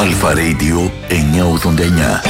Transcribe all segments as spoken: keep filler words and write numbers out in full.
Αλφα Radio εννιακόσια ογδόντα εννιά.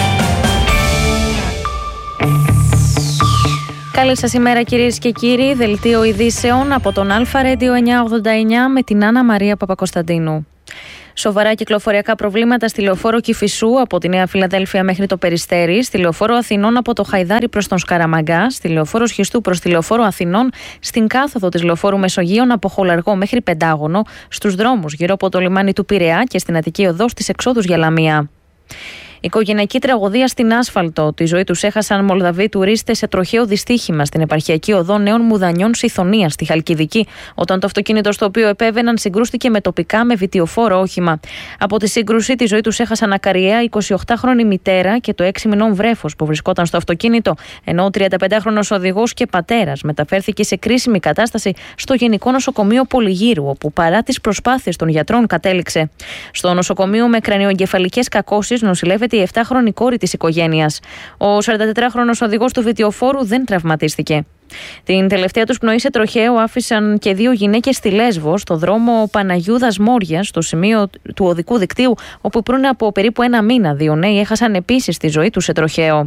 Καλή σας ημέρα κυρίες και κύριοι, δελτίο ειδήσεων από τον Αλφα Radio εννιακόσια ογδόντα εννιά με την Άννα Μαρία Παπακοσταντίνου. Σοβαρά κυκλοφοριακά προβλήματα στη λεωφόρο Κηφισού από τη Νέα Φιλαδέλφια μέχρι το Περιστέρι, στη λεωφόρο Αθηνών από το Χαϊδάρι προς τον Σκαραμαγκά, στη λεωφόρο Σχιστού προς τη λεωφόρο Αθηνών, στην κάθοδο της λεωφόρου Μεσογείων από Χολαργό μέχρι Πεντάγωνο, στους δρόμους γύρω από το λιμάνι του Πειραιά και στην Αττική Οδό στις εξόδους για Λαμία. Οικογενειακή τραγωδία στην άσφαλτο. Τη ζωή τους έχασαν Μολδαβοί τουρίστες σε τροχαίο δυστύχημα στην επαρχιακή οδό Νέων Μουδανιών Συθωνία στη Χαλκιδική, όταν το αυτοκίνητο στο οποίο επέβαιναν συγκρούστηκε με τοπικά με βιτιοφόρο όχημα. Από τη σύγκρουση, τη ζωή τους έχασαν ακαριέα εικοσιοκτάχρονη μητέρα και το έξι μηνών βρέφος που βρισκόταν στο αυτοκίνητο, ενώ ο τριανταπεντάχρονος οδηγός και πατέρας μεταφέρθηκε σε κρίσιμη κατάσταση στο Γενικό Νοσοκομείο Πολυγύρου, όπου παρά τις προσπάθειες των γιατρών κατέληξε. Στο νοσοκομείο με κρανιοεγκεφαλικές κακώσεις νοσηλεύεται η επτάχρονη κόρη της οικογένειας. Ο σαραντατετράχρονος οδηγός του βιτιοφόρου δεν τραυματίστηκε. Την τελευταία τους πνοή σε τροχαίο άφησαν και δύο γυναίκες στη Λέσβο, στο δρόμο Παναγιούδας Μόριας, στο σημείο του οδικού δικτύου, όπου πριν από περίπου ένα μήνα δύο νέοι έχασαν επίσης τη ζωή τους σε τροχαίο.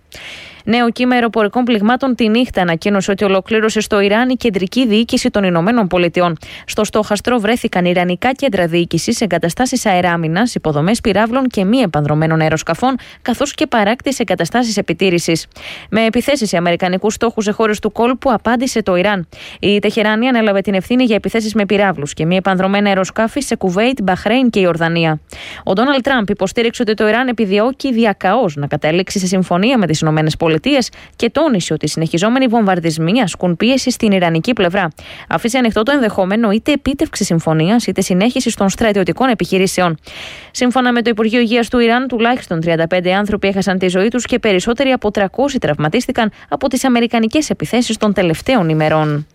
Νέο κύμα αεροπορικών πληγμάτων τη νύχτα ανακοίνωσε ότι ολοκλήρωσε στο Ιράν η κεντρική διοίκηση των Ηνωμένων Πολιτειών. Στο στόχαστρο βρέθηκαν ιρανικά κέντρα διοίκησης, εγκαταστάσεις αεράμινας, υποδομές πυράβλων και μη επανδρομένων αεροσκαφών, καθώς και παράκτης εγκαταστάσεις επιτήρησης. Με επιθέσεις σε αμερικανικούς στόχους σε χώρες του κόλπου απάντησε το Ιράν. Η Τεχεράνη ανέλαβε την ευθύνη για επιθέσεις με πυράβλους και μη επανδρομένα αεροσκάφη σε Κουβέιτ, Μπαχρέιν και Ιορδανία. Ο Ντόναλντ Τραμπ υποστήριξε ότι το Ιράν επιδιώκει διακαώς να καταλήξει σε συμφωνία με τις ΗΠΑ και τόνισε ότι οι συνεχιζόμενοι βομβαρδισμοί ασκούν πίεση στην ιρανική πλευρά. Αφήσε ανοιχτό το ενδεχόμενο είτε επίτευξη συμφωνίας είτε συνέχιση των στρατιωτικών επιχειρήσεων. Σύμφωνα με το Υπουργείο Υγείας του Ιράν, τουλάχιστον τριάντα πέντε άνθρωποι έχασαν τη ζωή τους και περισσότεροι από τριακόσιοι τραυματίστηκαν από τις αμερικανικές επιθέσεις των τελευταίων ημερών.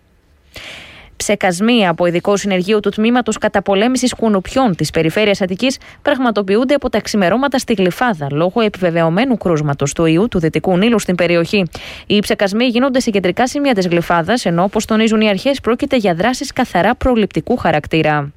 Ψεκασμοί από ειδικό συνεργείο του Τμήματος Καταπολέμησης Κουνουπιών της Περιφέρειας Αττικής πραγματοποιούνται από τα ξημερώματα στη Γλυφάδα λόγω επιβεβαιωμένου κρούσματος του ιού του Δυτικού Νείλου στην περιοχή. Οι ψεκασμοί γίνονται σε κεντρικά σημεία της Γλυφάδας, ενώ όπως τονίζουν οι αρχές πρόκειται για δράσεις καθαρά προληπτικού χαρακτήρα.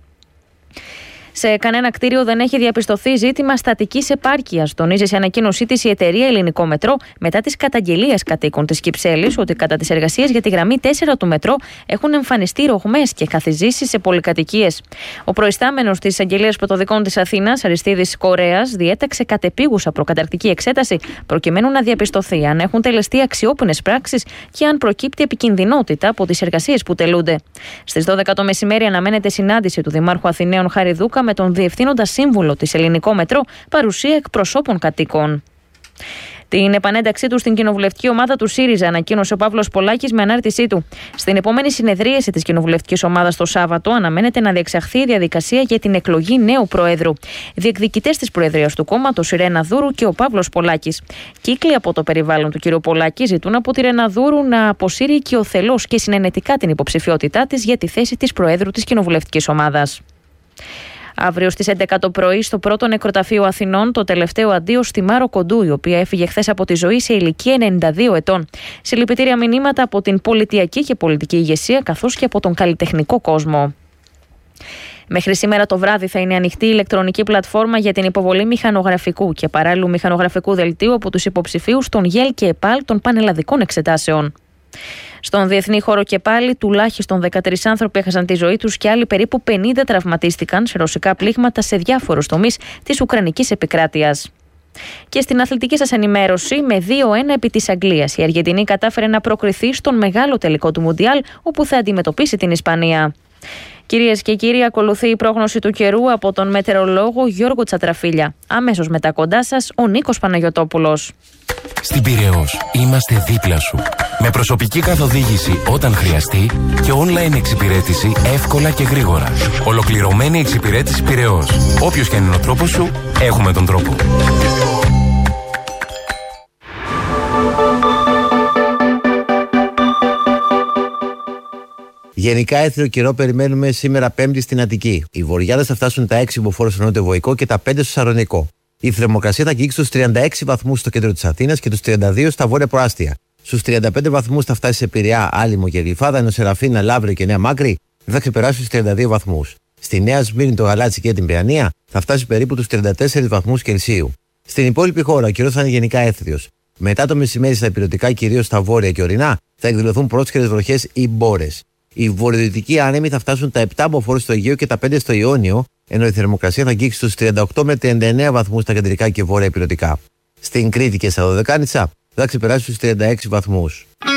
Σε κανένα κτίριο δεν έχει διαπιστωθεί ζήτημα στατικής επάρκειας, τονίζει σε ανακοίνωσή της η εταιρεία Ελληνικό Μετρό μετά τις καταγγελίες κατοίκων της Κυψέλης ότι κατά τις εργασίες για τη γραμμή τέσσερα του μετρό έχουν εμφανιστεί ρογμές και καθιζήσεις σε πολυκατοικίες. Ο προϊστάμενος της Αγγελίας Πρωτοδικών της Αθήνας, Αριστίδης Κορέας, διέταξε κατεπίγουσα προκαταρκτική εξέταση προκειμένου να διαπιστωθεί αν έχουν τελεστεί αξιόπινες πράξεις και αν προκύπτει επικινδυνότητα από τις εργασίες που τελούνται. Στις δώδεκα το μεσημέρι αναμένεται συνάντηση του Δημάρχου Αθηναίων Χαριδούκα με τον Διευθύνοντα Σύμβουλο της Ελληνικό Μετρό, παρουσία εκπροσώπων κατοίκων. Την επανένταξή του στην κοινοβουλευτική ομάδα του ΣΥΡΙΖΑ ανακοίνωσε ο Παύλος Πολάκης με ανάρτησή του. Στην επόμενη συνεδρίαση της κοινοβουλευτικής ομάδας το Σάββατο αναμένεται να διεξαχθεί η διαδικασία για την εκλογή νέου Προέδρου. Διεκδικητές της Προεδρίας του κόμματος η Ρένα Δούρου και ο Παύλος Πολάκης. Κύκλοι από το περιβάλλον του κ. Πολάκη ζητούν από τη Ρένα Δούρου να αποσύρει οικειοθελώς και συνενετικά την υποψηφιότητά της για τη θέση της Προέδρου της κοινοβουλευτικής ομάδας. Αύριο στις έντεκα το πρωί, στο πρώτο νεκροταφείο Αθηνών, το τελευταίο αντίο στη Μάρο Κοντού, η οποία έφυγε χθες από τη ζωή σε ηλικία ενενήντα δύο ετών. Συλληπιτήρια μηνύματα από την πολιτιακή και πολιτική ηγεσία, καθώς και από τον καλλιτεχνικό κόσμο. Μέχρι σήμερα το βράδυ θα είναι ανοιχτή η ηλεκτρονική πλατφόρμα για την υποβολή μηχανογραφικού και παράλληλου μηχανογραφικού δελτίου από τους υποψηφίους των ΓΕΛ και ΕΠΑΛ των πανελλαδικών εξετάσεων. Στον διεθνή χώρο και πάλι, τουλάχιστον δεκατρείς άνθρωποι έχασαν τη ζωή τους και άλλοι περίπου πενήντα τραυματίστηκαν σε ρωσικά πλήγματα σε διάφορους τομείς της Ουκρανικής επικράτειας. Και στην αθλητική σας ενημέρωση, με δύο ένα επί της Αγγλίας, η Αργεντινή κατάφερε να προκριθεί στον μεγάλο τελικό του Μουντιάλ, όπου θα αντιμετωπίσει την Ισπανία. Κυρίες και κύριοι, ακολουθεί η πρόγνωση του καιρού από τον μετεωρολόγο Γιώργο Τσατραφίλια. Αμέσως μετά κοντά σας, ο Νίκος Παναγιωτόπουλος. Στην Πειραιώς είμαστε δίπλα σου. Με προσωπική καθοδήγηση όταν χρειαστεί και online εξυπηρέτηση εύκολα και γρήγορα. Ολοκληρωμένη εξυπηρέτηση Πειραιώς. Όποιος και αν είναι ο τρόπος σου, έχουμε τον τρόπο. Γενικά έθριο καιρό περιμένουμε σήμερα Πέμπτη στην Αττική. Οι βορειάδες θα φτάσουν τα έξι μποφόρ στο νότιο-βοϊκό και τα πέντε στο Σαρονικό. Η θερμοκρασία θα αγγίξει στους τριάντα έξι βαθμούς στο κέντρο της Αθήνας και τους τριάντα δύο στα βόρεια προάστια. Στους τριάντα πέντε βαθμούς θα φτάσει σε Πειραιά, Άλυμο και Γλυφάδα, ενώ σε Ραφίνα, Λαύριο και Νέα Μάκρη δεν θα ξεπεράσει στους τριάντα δύο βαθμούς. Στη Νέα Σμύρνη, το Γαλάτσι και την Παιανία θα φτάσει περίπου τους τριάντα τέσσερις βαθμούς Κελσίου. Στην υπόλοιπη χώρα ο καιρός θα είναι γενικά έθριος. Μετά το μεσημέρι στα ηπειρωτικά, κυρίως στα βόρεια και ορεινά, θα εκδηλωθούν πρόσχερες βροχές ή μπόρες. Οι βορειοδυτικοί άνεμοι θα φτάσουν τα επτά μποφόρ στο Αιγαίο και τα πέντε στο Ιόνιο, ενώ η θερμοκρασία θα αγγίξει στους τριάντα οκτώ με τριάντα εννέα βαθμούς στα κεντρικά και βόρεια ηπειρωτικά. Στην Κρήτη και στα Δωδεκάνησα θα ξεπεράσει τους τριάντα έξι βαθμούς.